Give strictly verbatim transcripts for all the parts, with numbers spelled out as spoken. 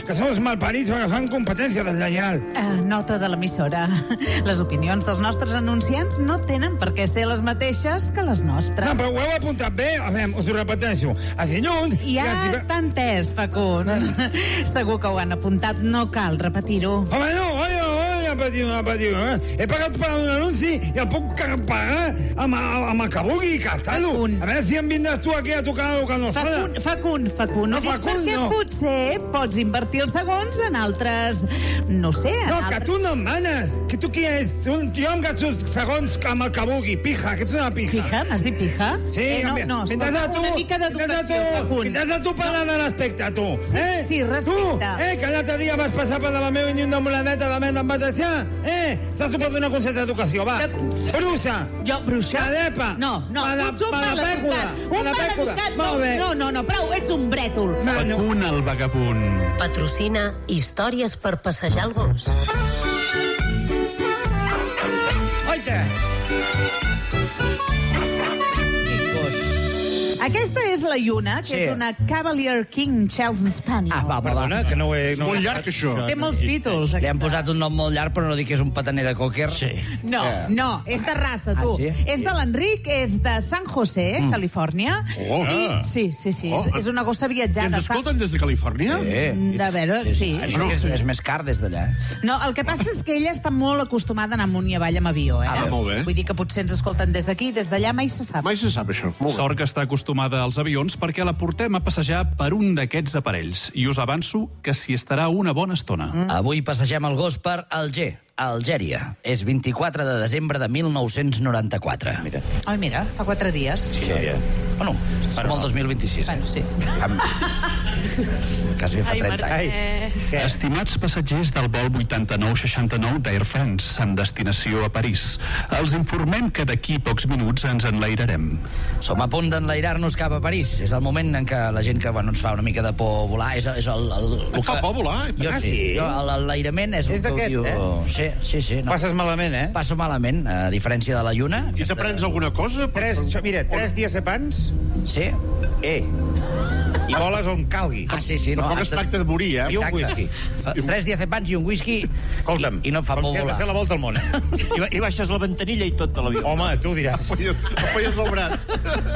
que són els malparits agafant competència deslleial. Uh, nota de l'emissora. Les opinions dels nostres anunciants no tenen per què ser les mateixes que les nostres. No, però ho heu apuntat bé? A veure, us ho repeteixo. A dilluns... Ja i a... està entès, Facund. Segur que ho han apuntat, no cal repetir-ho. Home, no, oi, oi, repetir-ho, repetir-ho. Eh? He pagat per un anunci i el puc pagar amb, amb el que vulgui i gastar-lo. A veure si em vindràs tu aquí a tocar el que no es fa. Facund, Facund, no, Facund, perquè no. potser pots invertir els segons en altres... No sé, en No, altres... que tu no em manes. Que tu qui és? Un tio amb gasto segons amb el que vulgui. Pija, que ets una pija. Pija? M'has dit pija? Sí, eh, no, no, vindràs a tu, una mica d'educació, Facund. vindràs a tu parlar de respecte, tu. Sí, eh? sí, respecte. Tu, eh, que l'altre dia vas passar per davant meu i ni una moladeta de ment em vas deixar. Eh, estàs suport d'una concepte d'educació, va. Que... Bruixa. Jo, bruixa? Madepa. No, no, Mala, tu ets un maleducat. Un maleducat, no, no, no, no, prou, ets un brètol. Facund el vagabunt. Patrocina Històries per passejar el gos. Oita! Aquesta és la Lluna, que Sí. és una Cavalier King Charles Spaniel. Ah, va, va, va. Perdona, que no ho he... És molt llarg, això. Té molts títols. Li han aquesta. posat un nom molt llarg, però no dic que és un pataner de còquer. Sí. No, no, és de raça, tu. Ah, sí? És de l'Enric, és de San José, mm. Califòrnia. Oh. I, sí, sí, sí, és, és una gossa I viatjada. ens escolten des de Califòrnia? Sí. De veure, sí. Això No, és, sí. és més car des d'allà. No, el que passa és que ella està molt acostumada a anar amunt i avall amb avió, eh? Ah, molt bé. Vull dir que potser ens escolten des d'aquí, des d'allà mai se sap. Mai se sap, això. Molt bé. Sort que està acostumada als avions perquè la portem a passejar per un d'aquests aparells. I us avanço que s'hi estarà una bona estona. Mm. Avui passegem el gos per Alger, Algèria. És vint-i-quatre de desembre de mil nou-cents noranta-quatre. Mira. Ai, mira, fa quatre dies. Sí. Bueno, som el dos mil vint-i-sis. Bueno, sí. Quasi fa trenta anys. Ai, què? Estimats passatgers del vol vuitanta-nou seixanta-nou d'Air France amb destinació a París, els informem que d'aquí pocs minuts ens enlairarem. Som a punt d'enlairar-nos cap a París. És el moment en què la gent que bueno, ens fa una mica de por volar és, és el, el, el, Et fa por volar? Jo Ah, sí. sí? Jo, l'enlairament és, És el que d'aquests, diu... eh? Sí, sí, sí. No. Passes malament, eh? Passo malament, a diferència de la Lluna. I t'aprens alguna cosa? Tres, això, mira, tres dies abans, Sí. eh, i voles on calgui. Ah, sí, sí. No, Tampoc has es de- tracta de morir, eh? I un Exacte. whisky. Tres diazepams i un whisky Escolta'm, i, i no et fa com por si has de volar. fer la volta al món, eh? I, ba- I baixes la ventanilla i tot de l'avió. Home, tu ho diràs. Apaies el braç.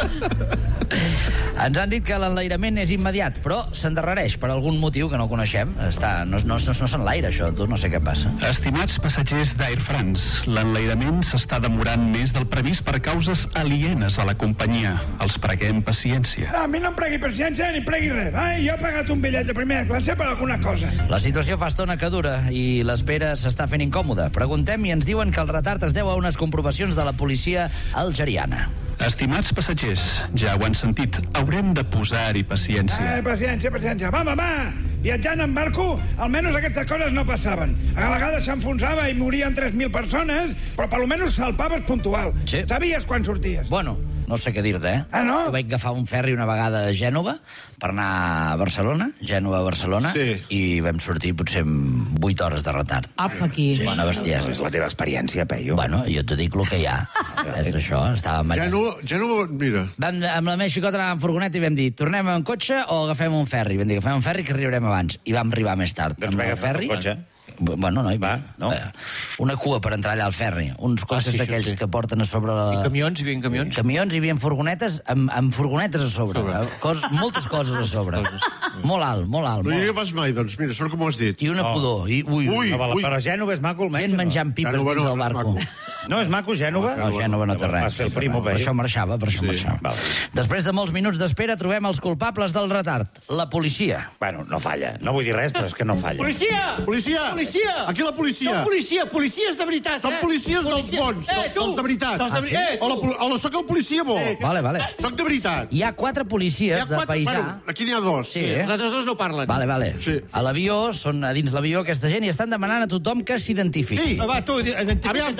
Ens han dit que l'enlairament és immediat, però s'endarrereix per algun motiu que no coneixem. Està, no, no, no, no s'enlaira, això, tu, no sé què passa. Estimats passatgers d'Air France, l'enlairament s'està demorant més del previst per causes alienes a la companyia. Els preguem paciència. No, a mi no em pregui paciència ni pregui res. Eh? Jo he pagat un bitllet de primera classe per alguna cosa. La situació fa estona que dura i l'espera s'està fent incòmoda. Preguntem i ens diuen que el retard es deu a unes comprovacions de la policia algeriana. Estimats passatgers, ja ho han sentit, haurem de posar-hi paciència. Eh, paciència, paciència. Va, va, va! Viatjant en barco, almenys aquestes coses no passaven. A vegades s'enfonsava i morien tres mil persones, però per almenys salpaves puntual. Sí. Sabies quan sorties? Bueno, no sé què dir-te, eh? Ah, no? Jo vaig agafar un ferri una vegada a Gènova per anar a Barcelona, Gènova a Barcelona, Sí. i vam sortir potser amb vuit hores de retard. Apa, aquí. Sí, una bestiesa. És la teva experiència, Peyo. Bueno, jo t'ho dic el que hi ha. És això, estàvem allà. Ja no, ja no, mira. Vam, amb la meva xicota anàvem en furgoneta i vam dir, tornem en cotxe o agafem un ferri? Vam dir, agafem un ferri que arribarem abans. I vam arribar més tard. Doncs amb va el agafar el cotxe. Bueno, no, hi Va, no? Eh, una cua per entrar allà al ferri. Uns cotxes sí, això d'aquells sí. que porten a sobre... La... I camions, hi havia camions? Camions, hi havia furgonetes amb, amb furgonetes a sobre. Eh? Cos, moltes coses a sobre. Molt alt, molt alt. No hi Molt. vas mai, doncs, mira, sort com ho has dit. I una pudor. I, ui, Ui. No, ui. però Gènova és maco, almenys. gent o no? menjant pipes Gènova dins no, del no és barco. maco. No és maco, Gènova? No, Gènova no té res. Va ser el primo, Per Peyo. això marxava, per això Sí, marxava. val. Després de molts minuts d'espera trobem els culpables del retard. La policia. Bueno, no falla. No vull dir res, però és que no falla. Policia! Policia! Policia! Aquí la policia! Som policia, policies de veritat, Som eh? policies dels Policia- bons, Eh, dels- tu! dels de veritat. Dels de Ah, veri- sí? Eh, tu! Hola, pol- hola, sóc el policia bo. Vale, vale. Soc de veritat. Hi ha quatre policies de paisà. Bueno, aquí n'hi ha dos. Sí, eh? Els altres dos no parlen. Vale, vale. Sí. A l'avió, són a dins l'avió aquesta gent i estan demanant a tothom que s'identifiqui. Sí. Ah, va, tu, identifica't. Aviam, tu. tu.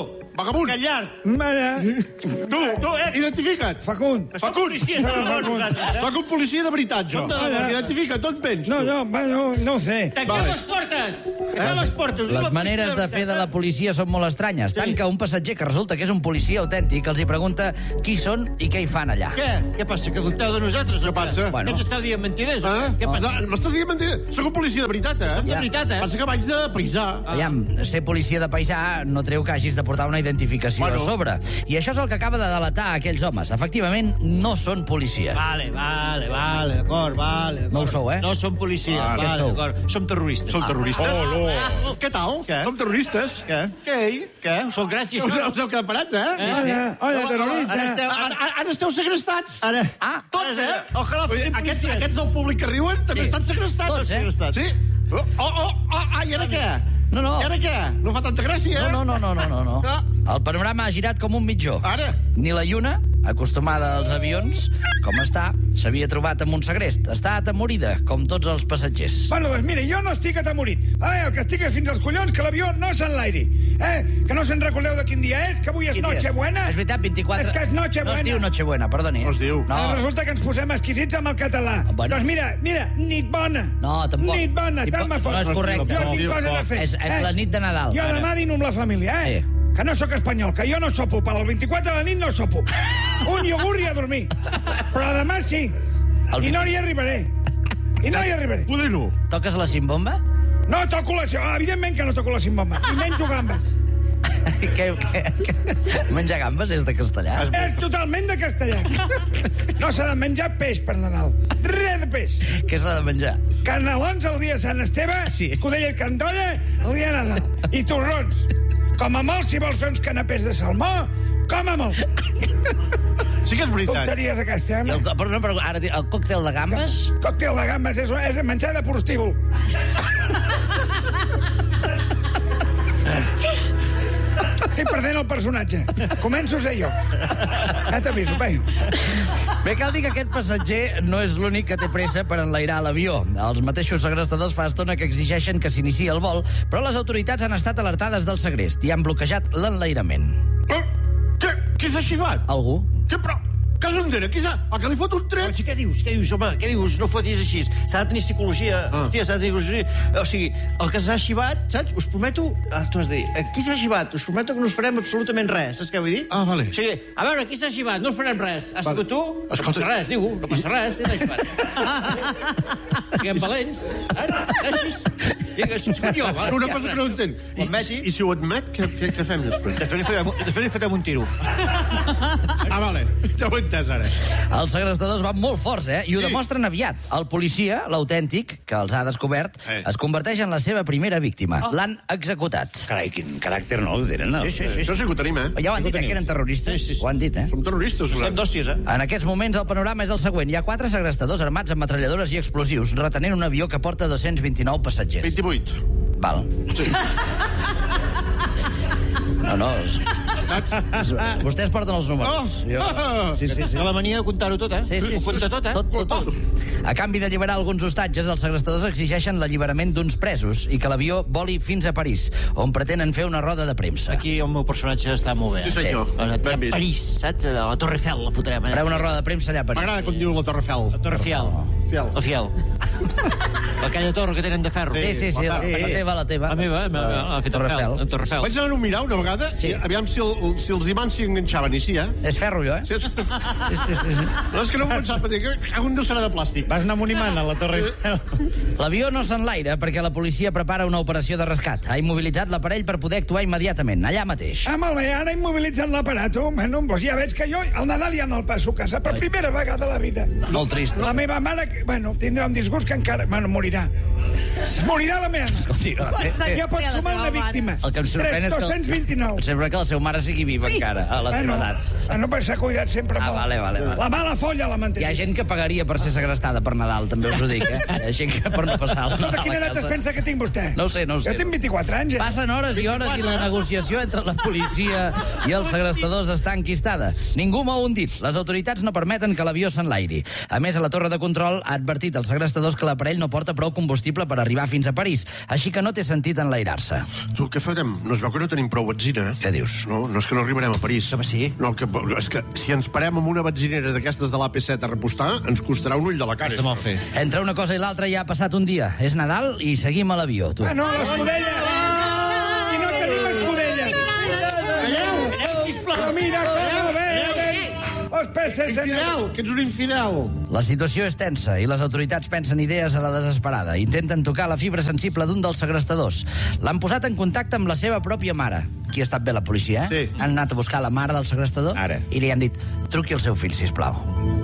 Vagabund. Que llarg. Malla. Tu, tu, eh, identifica't. Facund. Som policies de nosaltres. Soc un policia de veritat, jo. Som de la- Identifica't, on vens? No, no, va, no, no ho sé. Tanqueu Vale. les portes. Tanqueu les portes. Les maneres de fer de la policia són molt estranyes. Tant que un passatger que resulta que és un policia autèntic els hi pregunta qui són i què hi fan allà. Què? Què passa, que dubteu de nosaltres? Què passa? Bueno. Què ens esteu dient mentiders? o Eh? què? Què passa? No, m'estàs dient mentida? Soc un policia de veritat, eh? Som de Ja. veritat, eh? Passa que vaig de paisà. Aviam, ser policia de paisà no treu que hagis de portar una identificació Bueno. a sobre. I això és el que acaba de delatar aquells homes. Efectivament, no són policies. Vale, vale, vale, d'acord, vale. d'acord. No ho sou, eh? No som policies, Vale. vale, Què sou? d'acord. Som terroristes. Som terroristes? Ah. Què tal? Què? Som terroristes? Què? Què? Què? Us sou gràcies, Us, no? us heu quedat parats, eh? Hola, hola, Ara terrorista. esteu... Ara, ara, ara esteu segrestats. Ara... Ah, tots, eh? Ojalà Vull dir, fossin aquests, policies. aquests del públic que riuen també Sí. estan segrestats. Tots, eh? Segrestats. Sí? Oh, oh, oh, ah, i ara què? No, no. I ara què? No fa tanta gràcia, eh? No, no, no, no, no, no. Ah. El panorama ha girat com un mitjó. Ara? Ni la Lluna, acostumada als avions, com està, s'havia trobat amb un segrest. Està atemorida, com tots els passatgers. Bueno, doncs mira, jo no estic atemorit. A el que estic és fins als collons que l'avió no s'enlairi. Eh? Que no se'n recordeu de quin dia és, que avui és Quin dia és? Nochebuena. És veritat, vint-i-quatre... És que és Nochebuena. No es diu Nochebuena, perdoni. No es diu. No, Ara resulta que ens posem exquisits amb el català. Bueno. Doncs mira, mira, nit bona. No, tampoc. Nit bona, Nit tal bo- me fot. no és correcte. Jo No, tinc diu coses a poc. fer. És- és la nit de Nadal. Jo demà dino amb la família, eh? Sí. Que no sóc espanyol, que jo no sopo. Per al vint-i-quatre de la nit no sopo. Un iogurt i a dormir. Però demà sí. El- I no hi arribaré. I no hi arribaré. Poder no. Toques la cimbomba? No toco la... Evidentment que no toco la cimbomba. I menjo gambes. què, què, què? Menjar gambes és de castellà? És totalment de castellà. No s'ha de menjar peix per Nadal. Res de peix. Què s'ha de menjar? Canelons el dia de Sant Esteve, Sí. escudella i cantolla el dia de Nadal. I torrons. Com a molt, si vols fer uns canapés de salmó, com a molt. Sí que és veritat. Tonteries aquesta, I eh? el, però, no, però ara, el còctel de gambes? Còctel de gambes és, és menjar de prostíbul. Estic perdent el personatge. Començo a ser jo. Ja t'aviso, veio. Bé, cal dir que aquest passatger no és l'únic que té pressa per enlairar l'avió. Els mateixos segrestadors fa estona que exigeixen que s'iniciï el vol, però les autoritats han estat alertades del segrest i han bloquejat l'enlairament. Eh? Què? Qui s'ha xivat? Algú? Què, però? Què s'entén? Qui s'ha... El que li fot un tret? Hosti, què dius? Què dius, home? Què dius? No fotis així. S'ha de tenir psicologia. Ah. Hòstia, s'ha de tenir psicologia. O sigui, el que s'ha xivat, saps? Us prometo... Ah, tu has de dir. Qui s'ha xivat? Us prometo que no us farem absolutament res. Saps què vull dir? Ah, vale. O sigui, a veure, qui s'ha xivat? No us farem res. Has Vale. sigut tu? Escolta- No passa res, diu. No passa res. Qui s'ha xivat? Siguem valents. Saps? Deixis. Digues, escolta, jo, va. Una cosa que no entenc. Ho I, admeti? I si ho admet, què, què, què fem després? Després li fotem, després li fotem un tiro. Ah, vale. Ja ho he entès, ara. Els segrestadors van molt forts, eh? I ho Sí. demostren aviat. El policia, l'autèntic, que els ha descobert, Eh. es converteix en la seva primera víctima. L'han executat. Carai, quin caràcter, no? Tenen, no? Sí, sí, sí. Això sí que ho tenim, eh? Ja ho han dit, eh, que eren terroristes. Sí, sí, sí. Ho han dit, eh? Som terroristes, Estem nosaltres. d'hòsties, eh? En aquests moments el panorama és el següent. Hi ha quatre segrestadors armats amb metralladores i explosius retenint un avió que porta dos-cents vint-i-nou passatgers. vint-i-vuit. Val. Sí. No, no. és- és- Vostès porten els números. Oh! Jo... Sí, sí, sí. De la mania de comptar-ho tot, eh? Sí, sí, Ho sí. compta tot, eh? Tot, tot, tot. A canvi d'alliberar alguns ostatges, els segrestadors exigeixen l'alliberament d'uns presos i que l'avió voli fins a París, on pretenen fer una roda de premsa. Aquí el meu personatge està molt bé. Sí, senyor. A, a Ben vist. París, saps? A la Torre Eiffel la fotrem. Eh? Fareu una roda de premsa allà a París. M'agrada com diu la Torre Eiffel. La Torre Fiel. Fiel. La Fiel. Aquella torre que tenen de ferro. Sí, sí, sí, la, la teva, la teva. La meva, eh? L'ha fet Torre Torre Eiffel. Eiffel. La Torre Eiffel. Vaig anar a mirar una vegada, Sí. i aviam si, el, si els imants s'hi enganxaven, i sí, eh? És ferro, jo, eh? Sí, és... Sí, sí, sí, sí. No, és que no m'ho pensava, perquè un no serà de plàstic. Vas anar amb un imant a la Torre Eiffel. L'avió no s'enlaira perquè la policia prepara una operació de rescat. Ha immobilitzat l'aparell per poder actuar immediatament, allà mateix. Ah, molt bé, ara immobilitzant l'aparato. Bueno, doncs ja veig que jo al Nadal ja no el passo a casa per primera vegada a la vida. Molt trist. La meva mare, que, bueno, tindrà un disgust que encara... Bueno, morirà. Morirà la meva mare. Escolti, no, eh, eh, Ja pot sumar una víctima. el que em sorprèn és que... dos-cents vint-i-nou. Em sembla que la seva mare sigui viva encara, a la seva Bueno, edat. bueno, però s'ha cuidat sempre Ah, molt. vale, vale, vale. La mala folla la Hi mantenia. ha gent que pagaria per ser segrestada per Nadal, també us ho dic, eh? Hi ha gent que per no passar el Escolta, Nadal quina a edat es casa... pensa que tinc vostè? No ho sé, no ho sé. Jo tinc vint-i-quatre anys, eh? Passen hores i hores i la negociació entre la policia i els segrestadors està enquistada. Ningú mou un dit. Les autoritats no permeten que l'avió s'enlairi. A més, a la torre de control ha advertit als segrestadors que l'aparell no porta prou combustible combustible per arribar fins a París, així que no té sentit enlairar-se. Tu, què farem? No es veu que no tenim prou benzina, eh? Què dius? No, no és que no arribarem a París. Com sí? No, que, és que si ens parem amb una benzinera d'aquestes de l'A P set a repostar, ens costarà un ull de la cara. Està mal fer. Entre una cosa i l'altra ja ha passat un dia. És Nadal i seguim a l'avió, tu. Ah, no, l'escudella! I no tenim escudella! Calleu, sisplau. Però mira, calleu, bé, bé! Els peces... Infidel, que ets un infidel. La situació és tensa i les autoritats pensen idees a la desesperada. Intenten tocar la fibra sensible d'un dels segrestadors. L'han posat en contacte amb la seva pròpia mare. Aquí ha estat bé la policia, eh? Sí. Han anat a buscar la mare del segrestador Ara. i li han dit, truqui al seu fill, sisplau.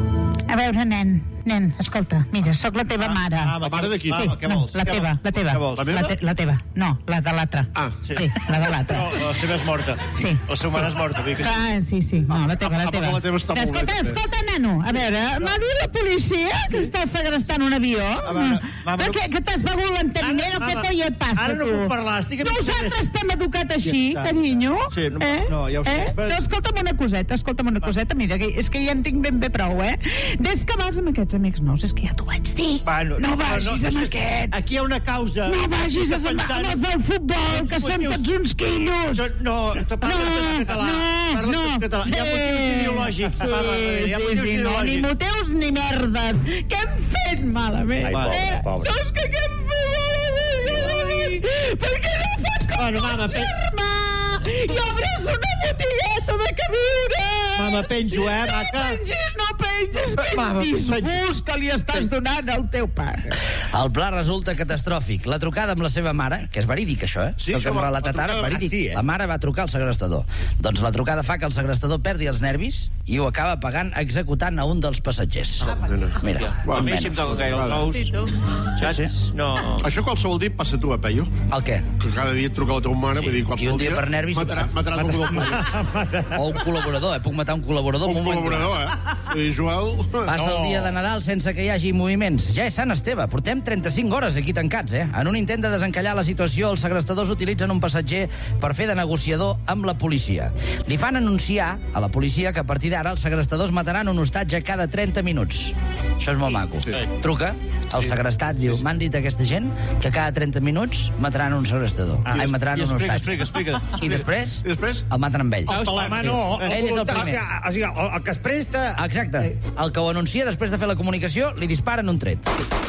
A veure, nen, nen, escolta, mira, sóc la teva mare. La mare de qui? Mama, què no, vols? la Què teva, vols? la teva. Què vols? La meva? La, te, la teva, no, la de l'altra. Ah, sí. Sí, la de l'altra. No, la seva és morta. Sí. La seva mare és morta. Vull dir que... Ah, sí, sí, no, la teva, la Ah, teva. la teva està molt escolta, bé, també. escolta, nano, a veure, m'ha dit la policia que està segrestant un avió. veure, mama, Per no- què, que t'has begut l'enteniment o Ara, què mama, coi et passa, ara no tu? puc parlar, estic a mig Nosaltres de- estem educat així, Ja està. carinyo. Sí, no- eh? no, ja ho sé. Eh? Però- No, escolta'm una coseta, escolta'm una coseta, mira, que, és que ja en tinc ben bé prou, eh? Des que vas amb aquests amics nous, és que ja t'ho vaig dir. Va, no vagis amb això és- aquests. Aquí hi ha una causa. No vagis a Estic amb pensant- els del futbol, que Quins són motius? tots uns quillos. Això- No, tu parles No, en català. no, Parles no. en català. Hi ha motius Sí, ideològics. Sí, Mama, hi ha sí, motius sí, no, ni ideològics. motius ni merdes. Què hem fet malament? Ai, pobre, eh? pobre. No, és que què hem fet malament? Per què no fas com Bueno, mama, ton pe- germà i obres una botigueta de queviures? Mama, penjo, eh, maca? No pengis, no pengis. Quin Mama, disgust que li estàs donant al teu pare. El pla resulta catastròfic. La trucada amb la seva mare, que és verídic, això, eh? Sí, el que això hem va- relatat la ara, trucada- verídic. ah, sí, eh? La mare va trucar al segrestador. Doncs la trucada fa que el segrestador perdi els nervis i ho acaba pagant executant a un dels passatgers. Mira, Va, A mi almenys. si em toca caire els ous. Saps? Sí, sí. No. Això qualsevol dia et passa a tu, eh, Peyu? El què? Que cada dia et truca la teva mare, Sí, vull dir, i un qualsevol dia per nervis- Matarà, mataràs algú del Peyu. O un col·laborador, eh? Puc matar un col·laborador en Un un moment donat. col·laborador, eh? Vull dir, Joel... Passa el dia de Nadal sense que hi hagi moviments. Ja és Sant Esteve. Portem trenta-cinc hores aquí tancats, eh? En un intent de desencallar la situació, els segrestadors utilitzen un passatger per fer de negociador amb la policia. Li fan anunciar a la policia que a partir d'ara els segrestadors mataran un hostatge cada trenta minuts. Això és molt maco. Sí. Truca, el segrestat diu, m'han dit aquesta gent que cada trenta minuts mataran un segrestador. Ah, Ai, mataran I un explica, hostatge. explica, explica. I després, I després? el maten amb ell. El home, no. Ell és el primer. O sigui, el, el que es presta... Exacte. El que ho anuncia després de fer la comunicació li disparen un tret.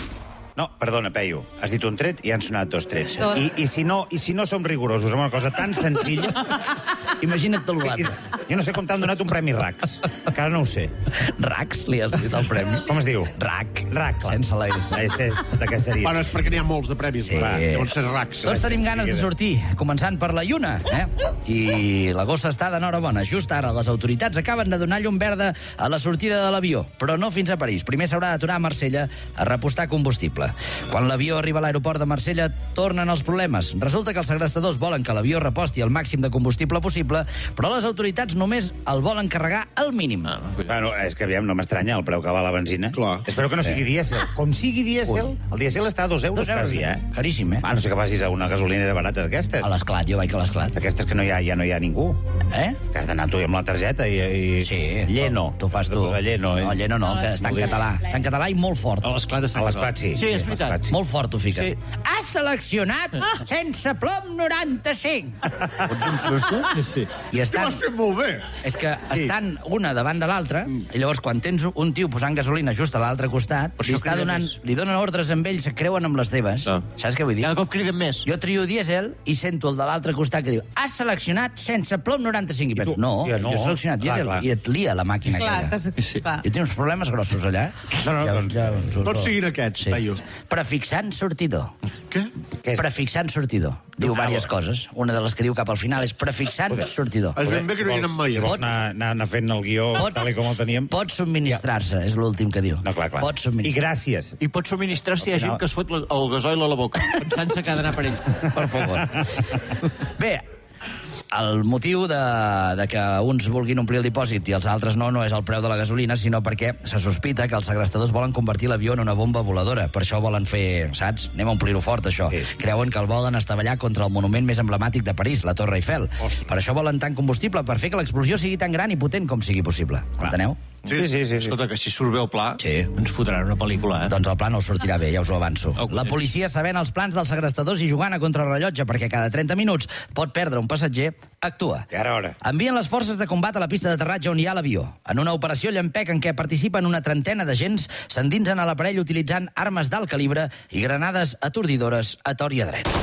No, perdona, Peyu. Has dit un tret i han sonat dos trets. I, i, si no, I si no som rigorosos amb una cosa tan senzilla... Imagina't tot l'altre. Jo no sé com t'han donat un premi RACS. Encara no ho sé. Rax, li has dit el premi. Com es diu? Rac. RAC, clar. Sense la S. És, és, de què seria? Bueno, és perquè n'hi ha molts de premis. Sí. Va, deuen ser racs. Tots tenim ganes de sortir, començant per la lluna, eh? I la gossa està d'enhorabona. Just ara les autoritats acaben de donar llum verda a la sortida de l'avió, però no fins a París. Primer s'haurà d'aturar a Marsella a repostar combustible. Quan l'avió arriba a l'aeroport de Marsella, tornen els problemes. Resulta que els segrestadors volen que l'avió reposti el màxim de combustible possible, però les autoritats només el volen carregar al mínim. Ah, Bueno, és que aviam, no m'estranya el preu que va la benzina. Clar. Espero que no sigui dièsel. Com sigui dièsel, el dièsel està a dos euros, Dos euros, quasi, eh? caríssim, eh? Va, no sé que vagis a una gasolinera barata d'aquestes. A l'esclat, jo vaig a l'esclat. D'aquestes que no hi ha, ja no hi ha ningú. Eh? Que has d'anar tu amb la targeta i... i... Sí. Lleno. Tu fas tu. Posar lleno, eh? No, lleno no, que està en català. Està en català i molt fort. A l'esclat està A l'esclat, sí. Sí, és a veritat. l'esclat, sí. Molt fort ho fica. Sí. Ha seleccionat sense plom noranta-cinc. Fots un susto? Sí. I Que estan... l'has fet molt bé. És que estan una davant de l'altra, i llavors quan tens un tio posant gasolina just a l'altre costat, li, això està criden donant, més. li donen ordres amb ells, se creuen amb les teves. Ah. Saps què vull dir? Cada cop criden més. Jo trio dièsel i sento el de l'altre costat que diu has seleccionat sense plom noranta-cinc. I penso, tu? no, Ja no. jo he seleccionat Clar, dièsel. clar. I et lia la màquina Clar, aquella. t'has- Sí. clar. I té uns problemes grossos allà. No, no, doncs, us ho- Tots siguin aquests, Sí. Peyu. Prefixant sortidor. Què? Què és? Prefixant sortidor. Diu diverses coses. Una de les que diu cap al final és prefixant sortidor. És ben bé que no hi anem mai. Si eh? vols anar, anar, anar fent el guió Pot- tal i com el teníem... Pot subministrar-se, és l'últim que diu. No, clar, clar. Pot I subministrar. gràcies. I pot subministrar si hi ha gent que es fot el gasoil a la boca, pensant-se que ha d'anar per ell. Per favor. Bé, el motiu de, de que uns vulguin omplir el dipòsit i els altres no, no és el preu de la gasolina, sinó perquè se sospita que els segrestadors volen convertir l'avió en una bomba voladora. Per això volen fer, saps? Anem a omplir-ho fort, això. Sí. Creuen que el volen estavellar contra el monument més emblemàtic de París, la Torre Eiffel. Per això volen tant combustible, per fer que l'explosió sigui tan gran i potent com sigui possible. Clar. Enteneu? Sí, sí, sí. Escolta, que si surt bé el pla, Sí. ens fotran una pel·lícula, eh? Doncs el pla no us sortirà bé, ja us ho avanço. La policia, sabent els plans dels segrestadors i jugant a contrarrellotge perquè cada trenta minuts pot perdre un passatger, actua. I ara, ara. Envien les forces de combat a la pista d'aterratge on hi ha l'avió. En una operació llampec en què participen una trentena d'agents, s'endinsen a l'aparell utilitzant armes d'alt calibre i granades atordidores a tor i a dret.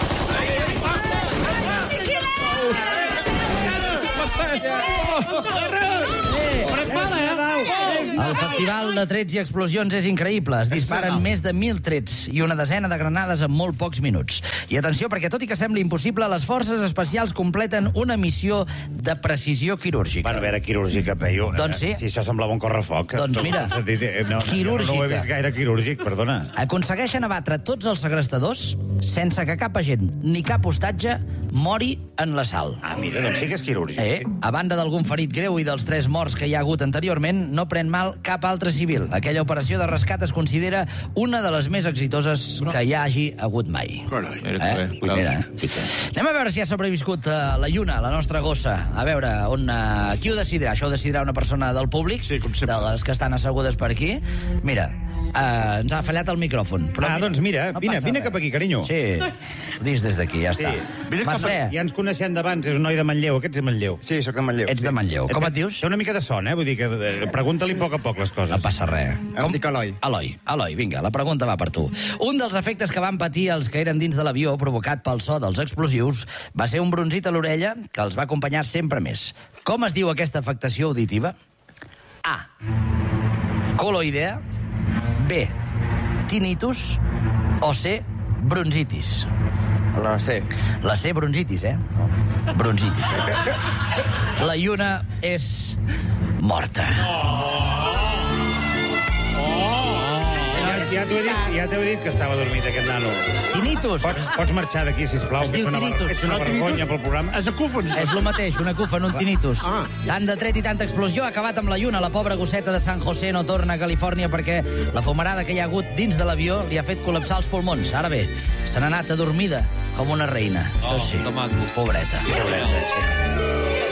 El festival de trets i explosions és increïble. Es disparen més de mil trets i una desena de granades en molt pocs minuts. I atenció, perquè tot i que sembli impossible, les forces especials completen una missió de precisió quirúrgica. Bueno, a veure, quirúrgica, Peyu. Doncs sí. Si això semblava un correfoc. Doncs mira, no, no, quirúrgica. No ho he vist gaire quirúrgic, perdona. Aconsegueixen abatre tots els segrestadors sense que cap agent ni cap hostatge mori en l'assalt. Ah, mira, doncs sí que és quirúrgic. Eh? A banda d'algun ferit greu i dels tres morts que hi ha hagut anteriorment, no pren mal cap altre civil. Aquella operació de rescat es considera una de les més exitoses que hi hagi hagut mai. Carai. Eh? Mira. Anem a veure si ha sobreviscut uh, la Lluna, la nostra gossa. A veure, on, uh, qui ho decidirà? Això ho decidirà una persona del públic, Sí, com sempre. de les que estan assegudes per aquí. Mira, uh, ens ha fallat el micròfon. Però Ah, doncs mira, no vine, passa vine res. cap aquí, carinyo. Sí, dis des d'aquí, ja Sí. està. Vine cap Mercè, aquí. Ja ens coneixem d'abans, és un noi de Manlleu, aquest és de Manlleu. Sí, sóc de Manlleu. ets de Manlleu. Com et dius? Té una mica de son, eh? Vull dir que eh, pregunta-li a poc a poc les coses. No passa res. Em dic Eloi. Eloi, Eloi, vinga, la pregunta va per tu. Un dels efectes que van patir els que eren dins de l'avió provocat pel so dels explosius va ser un bronzit a l'orella que els va acompanyar sempre més. Com es diu aquesta afectació auditiva? A. Coloidea. B. Tinnitus. O C. Bronzitis. La C. La C, bronzitis, eh? Bronzitis. La Lluna és morta. Ja, ja t'ho he dit, ja t'ho he dit que estava dormit aquest nano. Tinnitus. Pots, pots marxar d'aquí, sisplau. Es que diu ets una ver- tinnitus. Ets una vergonya pel programa. És acúfons. És el mateix, una acúfen, un tinnitus. Ah. Tant de tret i tanta explosió ha acabat amb la Lluna. La pobra gosseta de San José no torna a Califòrnia perquè la fumarada que hi ha hagut dins de l'avió li ha fet col·lapsar els pulmons. Ara bé, se n'ha anat adormida com una reina. Oh, això sí, pobreta. Pobreta, sí.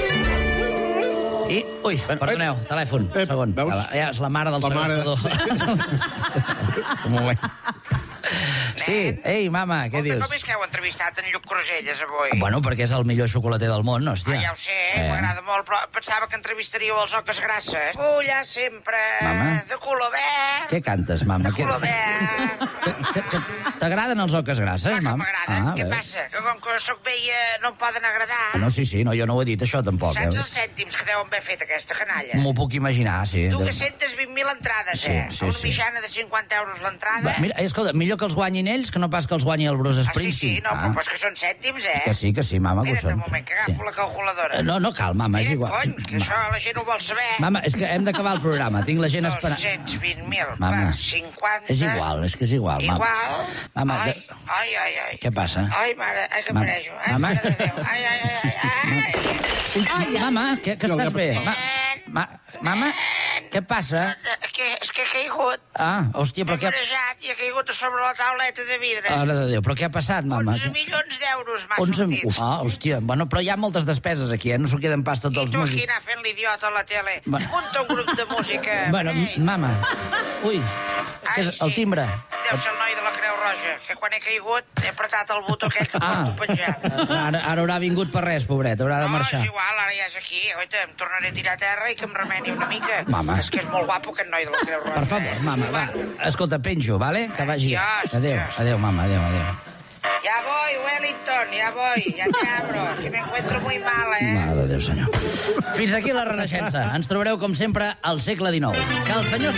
I, ui, perdoneu, telèfon, Eh, segon. veus? Ja és la mare del La mare. segrestador. Un moment. Sí, ei, mama, què dius? Com és que heu entrevistat en Lluc Cruselles avui? Bueno, perquè és el millor xocolater del món, hòstia. Ah, ja ho sé, eh? m'agrada molt, però pensava que entrevistaríeu els Oques Grasses. Fulla sempre, Mama. de color verd, Què cantes, mama? de Què... color verd. Que- que- T'agraden els oques grasses, Que mama? m'agraden. Ah, Què bé. passa? Que com que sóc vella no em poden agradar? Ah, no, sí, sí, no, jo no ho he dit, això, tampoc. Saps Eh? els cèntims que deuen haver fet aquesta canalla? M'ho puc imaginar, sí. dos-cents vint mil entrades, Sí, eh? sí, Una sí. mitjana de cinquanta euros l'entrada. Va, mira, escolta, millor que els guanyin ells que no pas que els guanyi el Bruce Ah, sí, Springsteen. sí, no, però és que són cèntims, eh? Que sí, que sí, mama, que ho Espera't són. un moment, que agafo Sí. la calculadora. Eh, No, no cal, mama, és Mira, igual. cony, que això la gent ho vol saber. Mama, és que hem d'acabar el programa, tinc la gent esperant. dos-cents vint mil Mama, per cinquanta... és igual, és que és igual, mama. Igual? Mama, ai, de- ai, ai, ai. Què passa? Ai, mare, ai, que Mama. marejo. Ai, Mama. mare de Déu. Ai, ai, ai, ai, ai. Mama, que, que estàs bé? Ma, ma, mama, què passa? Que, és que he caigut. Ah, hòstia, però M'he què... marejat i he caigut a sobre la tauleta de vidre. Mare de Déu, però què ha passat, mama? onze milions d'euros m'ha onze... sortit. Uf, ah, hòstia, bueno, però hi ha moltes despeses aquí, eh? No s'ho queden pas tots I els tu aquí músics. anar fent l'idiota a la tele. Va. Munta un grup de música. Bueno, Ei. m- mama, ui, què és el timbre? Deu ser el noi de la Creu Roja, que quan he caigut he apretat el botó aquell que Ah, porto penjat. ara, ara haurà vingut per res, pobret, haurà de No, marxar. és igual, ara ja és aquí. Oita, em tornaré a tirar a terra i que em remeni una mica. Mama. És que és molt guapo aquest noi de la Creu Roja. Per favor, mama, va. Escolta, penjo, vale? Que vagi. Adiós, Adéu, adiós. adéu, mama, adéu, adéu. Ya voy, Wellington, ya voy, ya te abro, que me encuentro muy mal, eh? Mare de Déu, senyor. Fins aquí la Renaixença. Ens trobareu, com sempre, al segle dinou. Que el senyor